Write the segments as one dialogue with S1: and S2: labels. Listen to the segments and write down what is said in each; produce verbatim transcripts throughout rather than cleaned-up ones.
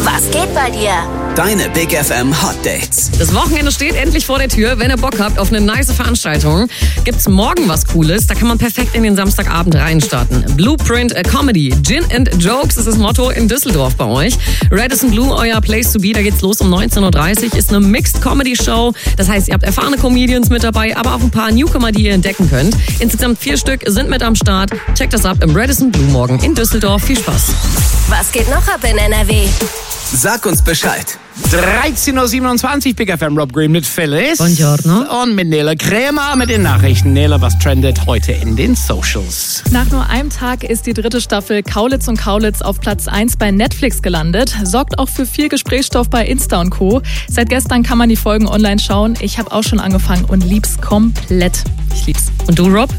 S1: Was geht bei dir?
S2: Deine Big F M Hot Dates.
S3: Das Wochenende steht endlich vor der Tür. Wenn ihr Bock habt auf eine nice Veranstaltung, gibt's morgen was Cooles. Da kann man perfekt in den Samstagabend reinstarten. Blueprint a Comedy. Gin and Jokes ist das Motto in Düsseldorf bei euch. Radisson Blu, euer Place to be. Da geht's los um neunzehn Uhr dreißig. Ist eine Mixed Comedy Show. Das heißt, ihr habt erfahrene Comedians mit dabei, aber auch ein paar Newcomer, die ihr entdecken könnt. Insgesamt vier Stück sind mit am Start. Checkt das ab im Radisson Blu morgen in Düsseldorf. Viel Spaß.
S1: Was geht noch ab in N R W?
S2: Sag uns Bescheid.
S4: dreizehn Uhr siebenundzwanzig, Big F M, Rob Green mit Phyllis.
S3: Buongiorno.
S4: Und mit Nele Krämer mit den Nachrichten. Nele, was trendet heute in den Socials?
S5: Nach nur einem Tag ist die dritte Staffel Kaulitz und Kaulitz auf Platz eins bei Netflix gelandet. Sorgt auch für viel Gesprächsstoff bei Insta und Co. Seit gestern kann man die Folgen online schauen. Ich habe auch schon angefangen und lieb's komplett. Ich lieb's.
S3: Und du, Rob?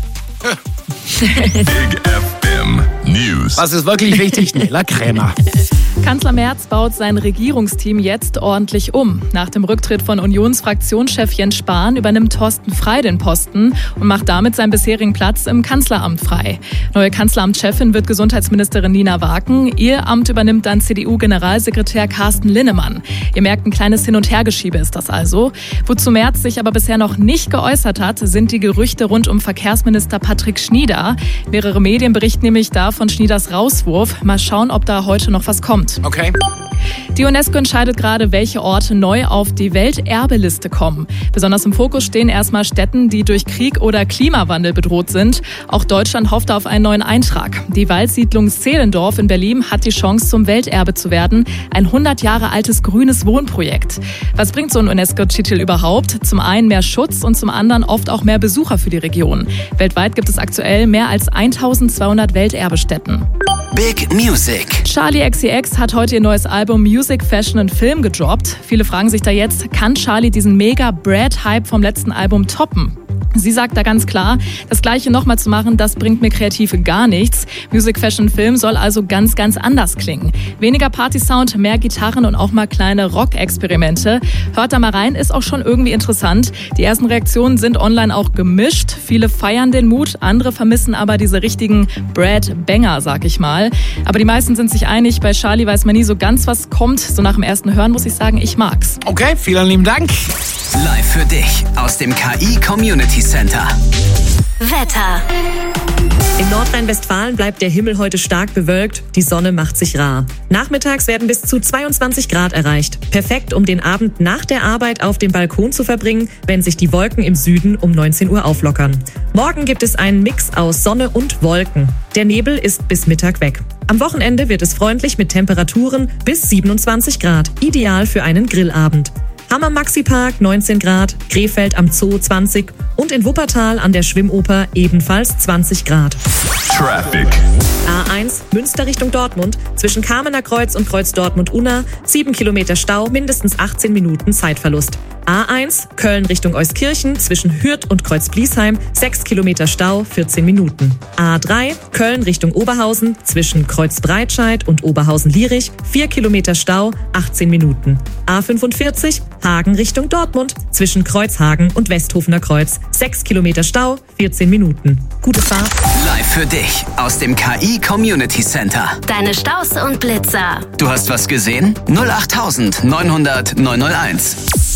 S6: Big F M News.
S4: Was ist wirklich wichtig? Nele Krämer.
S5: Kanzler Merz baut sein Regierungsteam jetzt ordentlich um. Nach dem Rücktritt von Unionsfraktionschef Jens Spahn übernimmt Thorsten Frey den Posten und macht damit seinen bisherigen Platz im Kanzleramt frei. Neue Kanzleramtschefin wird Gesundheitsministerin Nina Waken. Ihr Amt übernimmt dann C D U-Generalsekretär Carsten Linnemann. Ihr merkt, ein kleines Hin- und Hergeschiebe ist das also. Wozu Merz sich aber bisher noch nicht geäußert hat, sind die Gerüchte rund um Verkehrsminister Patrick Schnieder. Mehrere Medien berichten nämlich da von Schnieders Rauswurf. Mal schauen, ob da heute noch was kommt.
S4: Okay.
S5: Die UNESCO entscheidet gerade, welche Orte neu auf die Welterbeliste kommen. Besonders im Fokus stehen erstmal Städten, die durch Krieg oder Klimawandel bedroht sind. Auch Deutschland hofft auf einen neuen Eintrag. Die Waldsiedlung Zehlendorf in Berlin hat die Chance, zum Welterbe zu werden. Ein hundert Jahre altes grünes Wohnprojekt. Was bringt so ein UNESCO-Titel überhaupt? Zum einen mehr Schutz und zum anderen oft auch mehr Besucher für die Region. Weltweit gibt es aktuell mehr als eintausendzweihundert Welterbestätten.
S2: Big Music.
S5: Charli X C X hat heute ihr neues Album Music, Fashion und Film gedroppt. Viele fragen sich da jetzt, kann Charli diesen Mega-Brad-Hype vom letzten Album toppen? Sie sagt da ganz klar, das Gleiche nochmal zu machen, das bringt mir kreativ gar nichts. Music, Fashion, Film soll also ganz, ganz anders klingen. Weniger Party-Sound, mehr Gitarren und auch mal kleine Rock-Experimente. Hört da mal rein, ist auch schon irgendwie interessant. Die ersten Reaktionen sind online auch gemischt. Viele feiern den Mut, andere vermissen aber diese richtigen Brad-Banger, sag ich mal. Aber die meisten sind sich einig, bei Charli weiß man nie so ganz, was kommt. So nach dem ersten Hören muss ich sagen, ich mag's.
S4: Okay, vielen lieben Dank.
S2: Live für dich aus dem K I Community Center.
S1: Wetter.
S3: In Nordrhein-Westfalen bleibt der Himmel heute stark bewölkt, die Sonne macht sich rar. Nachmittags werden bis zu zweiundzwanzig Grad erreicht. Perfekt, um den Abend nach der Arbeit auf dem Balkon zu verbringen, wenn sich die Wolken im Süden um neunzehn Uhr auflockern. Morgen gibt es einen Mix aus Sonne und Wolken. Der Nebel ist bis Mittag weg. Am Wochenende wird es freundlich mit Temperaturen bis siebenundzwanzig Grad, ideal für einen Grillabend. Hamm am Maxi-Park neunzehn Grad, Krefeld am Zoo zwanzig und in Wuppertal an der Schwimmoper ebenfalls zwanzig Grad.
S6: Traffic.
S3: A eins, Münster Richtung Dortmund, zwischen Kamener Kreuz und Kreuz Dortmund-Unna, sieben Kilometer Stau, mindestens achtzehn Minuten Zeitverlust. A eins, Köln Richtung Euskirchen, zwischen Hürth und Kreuz-Bliesheim, sechs Kilometer Stau, vierzehn Minuten. A drei, Köln Richtung Oberhausen, zwischen Kreuz-Breitscheid und Oberhausen-Lierich, vier Kilometer Stau, achtzehn Minuten. A fünfundvierzig, Hagen Richtung Dortmund, zwischen Kreuzhagen und Westhofener Kreuz, sechs Kilometer Stau, vierzehn Minuten. Gute Fahrt.
S2: Live für dich aus dem K I Community Center.
S1: Deine Staus und Blitzer.
S2: Du hast was gesehen? null acht neunhundert neunhunderteins.